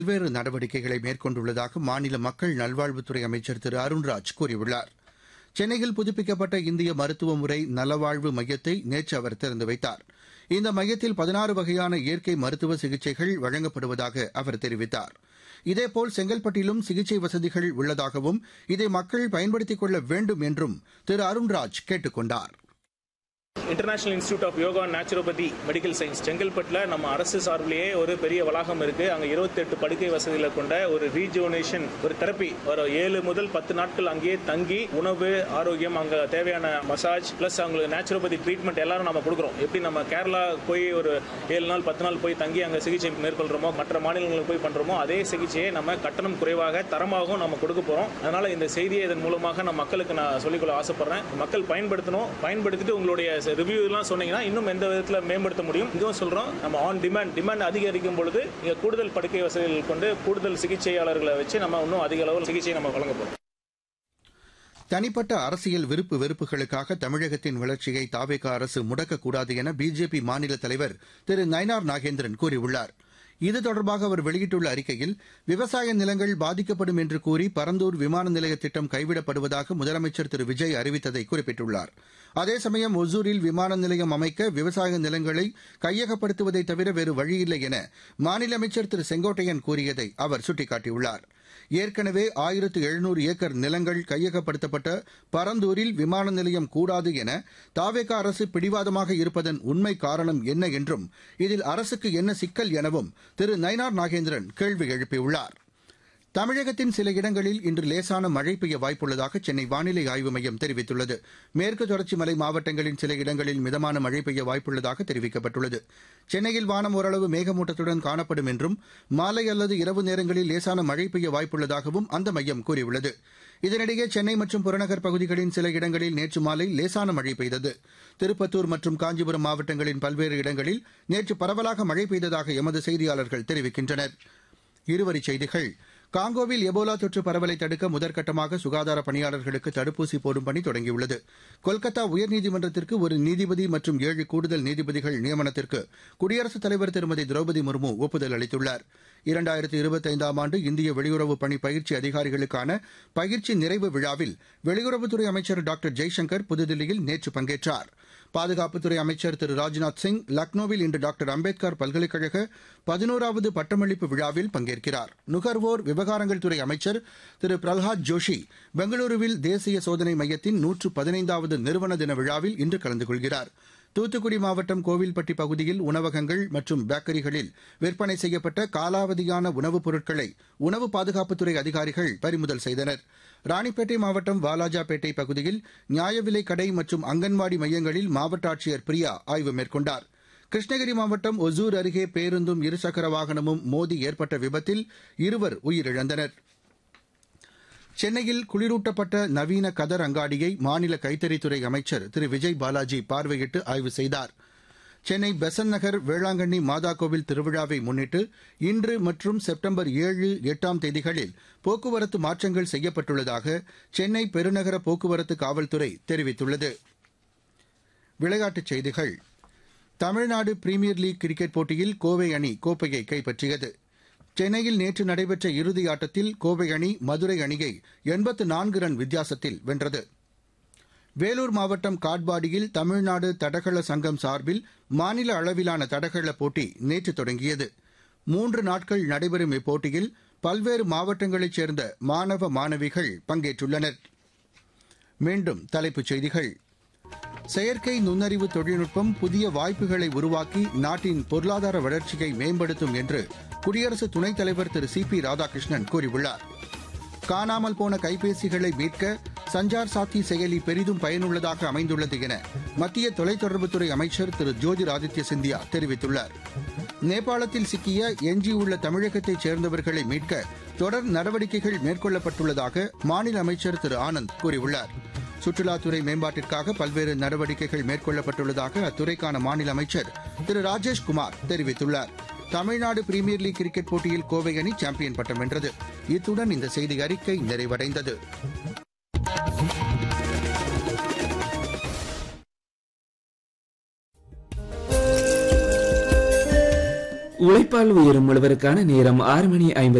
பல்வேறு நடவடிக்கைகளை மேற்கொண்டுள்ளதாக மாநில மக்கள் நல்வாழ்வுத்துறை அமைச்சர் திரு அருண்ராஜ் கூறியுள்ளார். சென்னையில் புதுப்பிக்கப்பட்ட இந்திய மருத்துவ முறை நலவாழ்வு மையத்தை நேற்று அவர் திறந்து வைத்தார். இந்த மையத்தில் 16 வகையான இயற்கை மருத்துவ சிகிச்சைகள் வழங்கப்படுவதாக அவர் தெரிவித்தார். இதேபோல் செங்கல்பட்டிலும் சிகிச்சை வசதிகள் உள்ளதாகவும் இதை மக்கள் பயன்படுத்திக் கொள்ள வேண்டும் என்றும் திரு அருண்ராஜ் கேட்டுக் கொண்டார். International institute of yoga and naturopathy medical science செங்கல்பட்டில் நம்ம அரசு சார்பிலேயே ஒரு பெரிய வளாகம் இருக்கு. அங்கே 28 படுக்கை வசதிகளை கொண்ட ஒரு ரீஜுவனேஷன் ஒரு தெரப்பி ஒரு 7 முதல் 10 நாட்கள் அங்கேயே தங்கி உணவு ஆரோக்கியம் அங்கே தேவையான மசாஜ் பிளஸ் அவங்களுக்கு நேச்சுரோபதி ட்ரீட்மெண்ட் எல்லாரும் நம்ம கொடுக்குறோம். எப்படி நம்ம கேரளா போய் ஒரு 7 நாள் 10 நாள் போய் தங்கி அங்கே சிகிச்சை மேற்கொள்றோமோ மற்ற மாநிலங்களுக்கு போய் பண்றோமோ அதே சிகிச்சையை நம்ம கட்டணம் குறைவாக தரமாகவும் நம்ம கொடுக்க போறோம். அதனால இந்த செய்தியை இதன் மூலமாக நம்ம மக்களுக்கு நான் சொல்லிக்கொள்ள ஆசைப்படுறேன். மக்கள் பயன்படுத்திட்டு உங்களுடைய ரிவ்யூ எல்லாம் சொன்னீங்கன்னா இன்னும் எந்த விதத்தில் மேம்படுத்த முடியும். இதுவும் சொல்றோம், நம்ம ஆன் டிமாண்ட் அதிகரிக்கும் பொழுது இங்க கூடுதல் படுக்கை வசதிகள் கொண்டு கூடுதல் சிகிச்சையாளர்களை வச்சு நம்ம இன்னும் அதிக அளவில் சிகிச்சை நம்ம வழங்க போறோம். தனிப்பட்ட அரசியல் விருப்பு வெறுப்புகளுக்காக தமிழகத்தின் வளர்ச்சியை தாவேகா அரசு முடக்கக்கூடாது என பிஜேபி மாநில தலைவர் திரு நயினார் நாகேந்திரன் கூறியுள்ளார். இது தொடர்பாக அவர் வெளியிட்டுள்ள அறிக்கையில் விவசாய நிலங்கள் பாதிக்கப்படும் என்று கூறி பரந்தூர் விமான நிலைய திட்டம் கைவிடப்படுவதாக முதலமைச்சர் திரு விஜய் அறிவித்ததை குறிப்பிட்டுள்ளார். அதேசமயம் ஒசூரில் விமான நிலையம் அமைக்க விவசாய நிலங்களை கையகப்படுத்துவதை தவிர வேறு வழியில்லை என மாநில அமைச்சர் திரு செங்கோட்டையன் கூறியதை அவர் சுட்டிக்காட்டியுள்ளார். ஏற்கனவே 1700 ஏக்கர் நிலங்கள் கையகப்படுத்தப்பட்ட பரந்தூரில் விமான நிலையம் கூடாது என தாவேகா அரசு பிடிவாதமாக இருப்பதன் உண்மை காரணம் என்ன என்றும் இதில் அரசுக்கு என்ன சிக்கல் எனவும் திரு நயினார் நாகேந்திரன் கேள்வி எழுப்பியுள்ளார். தமிழகத்தின் சில இடங்களில் இன்று லேசான மழை பெய்ய வாய்ப்புள்ளதாக சென்னை வானிலை ஆய்வு மையம் தெரிவித்துள்ளது. மேற்கு தொடர்ச்சி மலை மாவட்டங்களின் சில இடங்களில் மிதமான மழை பெய்ய வாய்ப்புள்ளதாக தெரிவிக்கப்பட்டுள்ளது. சென்னையில் வானம் ஓரளவு மேகமூட்டத்துடன் காணப்படும் என்றும் மாலை அல்லது இரவு நேரங்களில் லேசான மழை பெய்ய வாய்ப்புள்ளதாகவும் அந்த மையம் கூறியுள்ளது. இதனிடையே சென்னை மற்றும் புறநகர் பகுதிகளின் சில இடங்களில் நேற்று மாலை லேசான மழை பெய்தது. திருப்பத்தூர் மற்றும் காஞ்சிபுரம் மாவட்டங்களின் பல்வேறு இடங்களில் நேற்று பரவலாக மழை பெய்ததாக எமது செய்தியாளர்கள் தெரிவிக்கின்றனர். இருவரிச் செய்திகள். காங்கோவில் எபோலா தொற்று பரவலை தடுக்க முதற்கட்டமாக சுகாதார பணியாளர்களுக்கு தடுப்பூசி போடும் பணி தொடங்கியுள்ளது. கொல்கத்தா உயர்நீதிமன்றத்திற்கு ஒரு நீதிபதி மற்றும் 7 கூடுதல் நீதிபதிகள் நியமனத்திற்கு குடியரசுத் தலைவர் திருமதி திரௌபதி முர்மு ஒப்புதல் அளித்துள்ளார். 2025ஆம் ஆண்டு இந்திய வெளியுறவு பணி பயிற்சி அதிகாரிகளுக்கான பயிற்சி நிறைவு விழாவில் வெளியுறவுத்துறை அமைச்சர் டாக்டர் ஜெய்சங்கர் புதுதில்லியில் நேற்று பங்கேற்றார். பாதுகாப்புத்துறை அமைச்சர் திரு ராஜ்நாத் சிங் லக்னோவில் இன்று டாக்டர் அம்பேத்கர் பல்கலைக்கழக 11வது பட்டமளிப்பு விழாவில் பங்கேற்கிறார். நுகர்வோர் விவகாரங்கள் துறை அமைச்சர் திரு பிரல்ஹாத் ஜோஷி பெங்களூருவில் தேசிய சோதனை மையத்தின் 115வது நிறுவன தின விழாவில் இன்று கலந்து கொள்கிறார். தூத்துக்குடி மாவட்டம் கோவில்பட்டி பகுதியில் உணவகங்கள் மற்றும் பேக்கரிகளில் விற்பனை செய்யப்பட்ட காலாவதியான உணவுப் பொருட்களை உணவு பாதுகாப்புத்துறை அதிகாரிகள் பறிமுதல் செய்தனர். ராணிப்பேட்டை மாவட்டம் வாலாஜாபேட்டை பகுதியில் நியாய விலைக் கடை மற்றும் அங்கன்வாடி மையங்களில் மாவட்ட ஆட்சியர் பிரியா ஆய்வு மேற்கொண்டார். கிருஷ்ணகிரி மாவட்டம் ஒசூர் அருகே பேருந்தும் இருசக்கர வாகனமும் மோதி ஏற்பட்ட விபத்தில் 2 உயிரிழந்தனர். சென்னையில் குளிரூட்டப்பட்ட நவீன கதர் அங்காடியை மாநில கைத்தறித்துறை அமைச்சர் திரு விஜய் பாலாஜி பார்வையிட்டு ஆய்வு செய்தார். சென்னை பெசன்ட் நகர் வேளாங்கண்ணி மாதா கோவில் திருவிழாவை முன்னிட்டு இன்று மற்றும் செப்டம்பர் 7, 8ஆம் தேதிகளில் போக்குவரத்து மாற்றங்கள் செய்யப்பட்டுள்ளதாக சென்னை பெருநகர போக்குவரத்து காவல்துறை தெரிவித்துள்ளது. விளையாட்டுச் செய்திகள். தமிழ்நாடு பிரீமியர் லீக் கிரிக்கெட் போட்டியில் கோவை அணி கோப்பையை கைப்பற்றியது. சென்னையில் நேற்று நடைபெற்ற இறுதி ஆட்டத்தில் கோவை அணி மதுரை அணியை 84 ரன் வித்தியாசத்தில் வென்றது. வேலூர் மாவட்டம் காட்பாடியில் தமிழ்நாடு தடகள சங்கம் சார்பில் மாநில அளவிலான தடகள போட்டி நேற்று தொடங்கியது. 3 நாட்கள் நடைபெறும் இப்போட்டியில் பல்வேறு மாவட்டங்களைச் சேர்ந்த மாணவ மாணவிகள் பங்கேற்றுள்ளனர். மீண்டும் தலைப்புச் செய்திகள். செயற்கை நுண்ணறிவு தொழில்நுட்பம் புதிய வாய்ப்புகளை உருவாக்கி நாட்டின் பொருளாதார வளர்ச்சியை மேம்படுத்தும் என்று குடியரசு துணைத் தலைவர் திரு சி பி ராதாகிருஷ்ணன் கூறியுள்ளார். காணாமல் போன கைபேசிகளை மீட்க சஞ்சார் சாத்தி செயலி பெரிதும் பயனுள்ளதாக அமைந்துள்ளது என மத்திய தொலைத்தொடர்புத்துறை அமைச்சர் திரு ஜோதிர் ஆதித்ய சிந்தியா தெரிவித்துள்ளார். நேபாளத்தில் சிக்கிய எஞ்சியுள்ள தமிழகத்தைச் சேர்ந்தவர்களை மீட்க தொடர் நடவடிக்கைகள் மேற்கொள்ளப்பட்டுள்ளதாக மாநில அமைச்சர் திரு ஆனந்த் கூறியுள்ளார். சுற்றுலாத்துறை மேம்பாட்டிற்காக பல்வேறு நடவடிக்கைகள் மேற்கொள்ளப்பட்டுள்ளதாக அத்துறைக்கான மாநில அமைச்சர் திரு ராஜேஷ்குமார் தெரிவித்துள்ளார். தமிழ்நாடு பிரீமியர் லீக் கிரிக்கெட் போட்டியில் கோவை அணி சாம்பியன் பட்டம் வென்றது. இத்துடன் இந்த செய்தி அறிக்கை நிறைவடைந்தது. உழைப்பால் உயரும் ஒருவருக்கான நேரம் 6:50